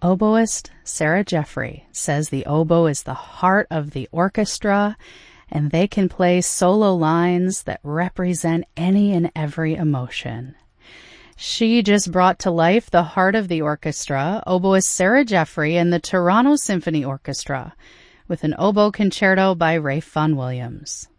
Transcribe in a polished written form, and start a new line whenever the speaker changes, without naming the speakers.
Oboist Sarah Jeffrey says the oboe is the heart of the orchestra, and they can play solo lines that represent any and every emotion. She just brought to life the heart of the orchestra, oboist Sarah Jeffrey and the Toronto Symphony Orchestra, with an oboe concerto by Ralph Vaughan Williams.